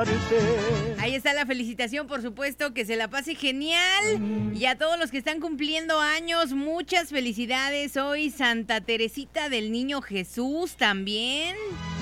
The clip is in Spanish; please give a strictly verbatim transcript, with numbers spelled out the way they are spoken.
amarte. Ahí está la felicitación, por supuesto, que se la pase genial. Y a todos los que están cumpliendo años, muchas felicidades. Hoy Santa Teresita del Niño Jesús también.